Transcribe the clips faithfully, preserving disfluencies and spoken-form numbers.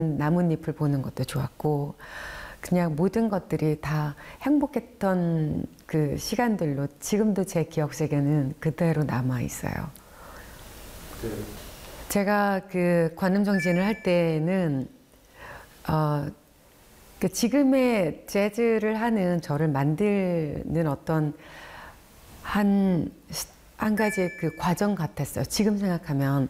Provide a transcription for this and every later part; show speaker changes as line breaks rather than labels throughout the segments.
나뭇잎을 보는 것도 좋았고 그냥 모든 것들이 다 행복했던 그 시간들로 지금도 제 기억 속에는 그대로 남아 있어요.
네.
제가 그 관음정진을 할 때는 어, 그 지금의 재즈를 하는 저를 만드는 어떤 한, 한 가지의 그 과정 같았어요. 지금 생각하면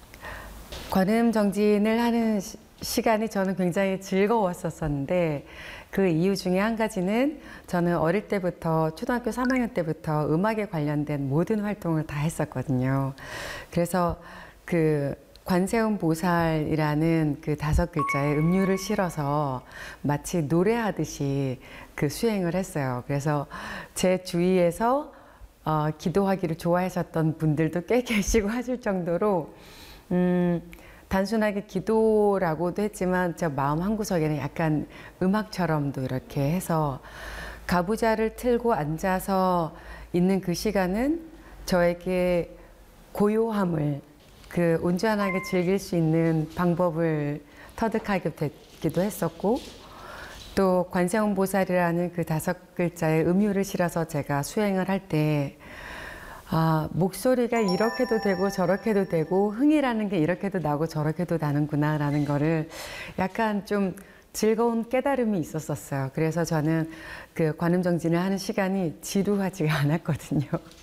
관음정진을 하는 시, 시간이 저는 굉장히 즐거웠었는데 그 이유 중에 한 가지는 저는 어릴 때부터 초등학교 삼 학년 때부터 음악에 관련된 모든 활동을 다 했었거든요. 그래서 그 관세음 보살이라는 그 다섯 글자에 음유를 실어서 마치 노래하듯이 그 수행을 했어요. 그래서 제 주위에서 어, 기도하기를 좋아하셨던 분들도 꽤 계시고 하실 정도로 음, 단순하게 기도라고도 했지만 저 마음 한구석에는 약간 음악처럼도 이렇게 해서 가부좌를 틀고 앉아서 있는 그 시간은 저에게 고요함을 그 온전하게 즐길 수 있는 방법을 터득하게 됐기도 했었고 또 관세음 보살이라는 그 다섯 글자의 음유를 실어서 제가 수행을 할 때 아, 목소리가 이렇게도 되고 저렇게도 되고 흥이라는 게 이렇게도 나고 저렇게도 나는구나 라는 거를 약간 좀 즐거운 깨달음이 있었었어요. 그래서 저는 그 관음정진을 하는 시간이 지루하지가 않았거든요.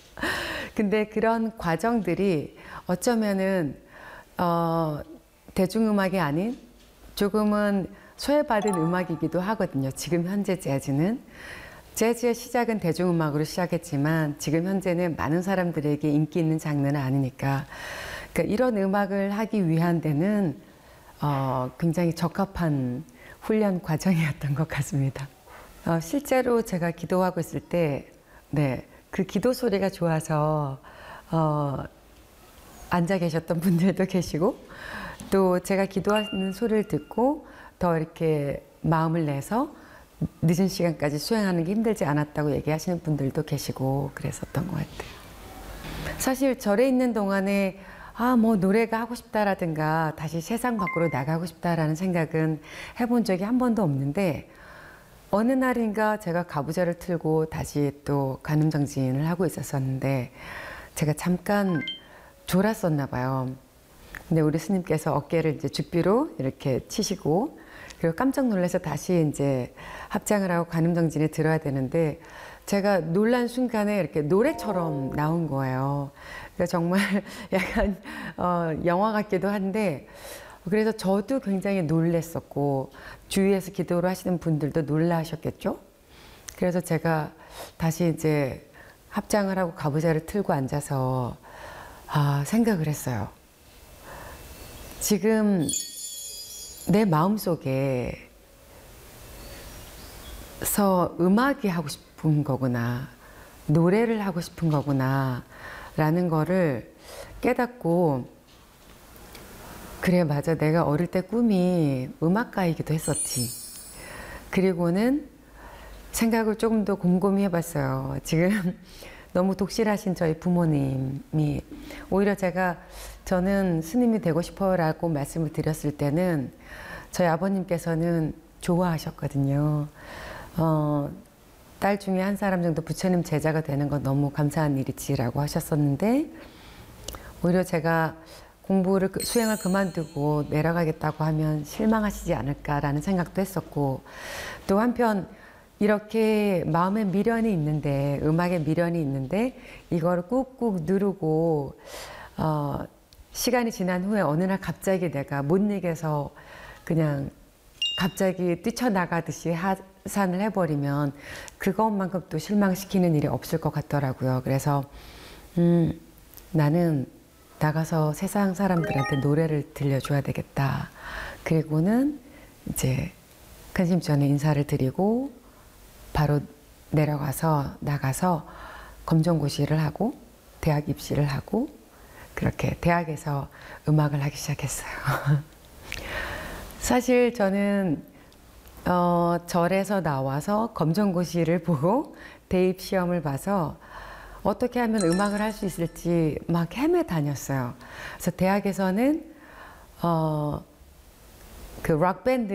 근데 그런 과정들이 어쩌면은 어, 대중음악이 아닌 조금은 소외받은 음악이기도 하거든요. 지금 현재 재즈는. 재즈의 시작은 대중음악으로 시작했지만 지금 현재는 많은 사람들에게 인기 있는 장르는 아니니까 그러니까 이런 음악을 하기 위한 데는 어, 굉장히 적합한 훈련 과정이었던 것 같습니다. 어, 실제로 제가 기도하고 있을 때 네, 그 기도 소리가 좋아서 어, 앉아 계셨던 분들도 계시고 또 제가 기도하는 소리를 듣고 더 이렇게 마음을 내서 늦은 시간까지 수행하는 게 힘들지 않았다고 얘기하시는 분들도 계시고 그랬었던 것 같아요. 사실 절에 있는 동안에 아, 뭐 노래가 하고 싶다라든가 다시 세상 밖으로 나가고 싶다라는 생각은 해본 적이 한 번도 없는데 어느 날인가 제가 가부좌를 틀고 다시 또 관음정진을 하고 있었었는데 제가 잠깐 졸았었나 봐요. 근데 우리 스님께서 어깨를 이제 죽비로 이렇게 치시고 그리고 깜짝 놀라서 다시 이제 합장을 하고 관음정진에 들어야 되는데 제가 놀란 순간에 이렇게 노래처럼 나온 거예요. 그러니까 정말 약간 어, 영화 같기도 한데 그래서 저도 굉장히 놀랬었고 주위에서 기도를 하시는 분들도 놀라셨겠죠. 그래서 제가 다시 이제 합장을 하고 가부좌를 틀고 앉아서 아, 생각을 했어요. 지금 내 마음속에 서 음악이 하고 싶은 거구나, 노래를 하고 싶은 거구나 라는 거를 깨닫고 그래 맞아 내가 어릴 때 꿈이 음악가이기도 했었지. 그리고는 생각을 조금 더 곰곰이 해봤어요. 지금 너무 독실하신 저희 부모님이 오히려 제가 저는 스님이 되고 싶어 라고 말씀을 드렸을 때는 저희 아버님께서는 좋아하셨거든요. 어, 딸 중에 한 사람 정도 부처님 제자가 되는 건 너무 감사한 일이지라고 하셨었는데 오히려 제가 공부를 수행을 그만두고 내려가겠다고 하면 실망하시지 않을까라는 생각도 했었고 또 한편 이렇게 마음에 미련이 있는데 음악에 미련이 있는데 이걸 꾹꾹 누르고 어, 시간이 지난 후에 어느 날 갑자기 내가 못 이겨서 그냥 갑자기 뛰쳐나가듯이 하산을 해버리면 그것만큼 또 실망시키는 일이 없을 것 같더라고요. 그래서 음, 나는 나가서 세상 사람들한테 노래를 들려줘야 되겠다. 그리고는 이제 큰 스님 전에 인사를 드리고 바로 내려가서 나가서 검정고시를 하고 대학 입시를 하고 그렇게 대학에서 음악을 하기 시작했어요. 사실 저는 어, 절에서 나와서 검정고시를 보고 대입 시험을 봐서 어떻게 하면 음악을 할 수 있을지 막 헤매 다녔어요. 그래서 대학에서는 어, 그 락밴드